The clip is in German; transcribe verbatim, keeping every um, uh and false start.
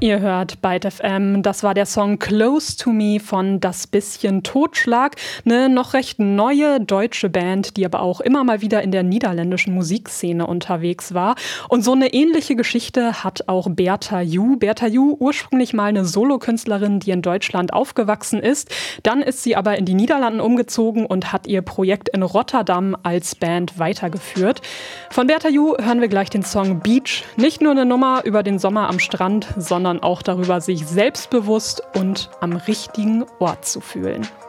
Ihr hört Byte F M, das war der Song Close to Me von Das bisschen Totschlag, eine noch recht neue deutsche Band, die aber auch immer mal wieder in der niederländischen Musikszene unterwegs war. Und so eine ähnliche Geschichte hat auch Bertha Ju. Bertha Ju, ursprünglich mal eine Solokünstlerin, die in Deutschland aufgewachsen ist. Dann ist sie aber in die Niederlanden umgezogen und hat ihr Projekt in Rotterdam als Band weitergeführt. Von Bertha Ju hören wir gleich den Song Beach. Nicht nur eine Nummer über den Sommer am Strand, sondern auch darüber, sich selbstbewusst und am richtigen Ort zu fühlen.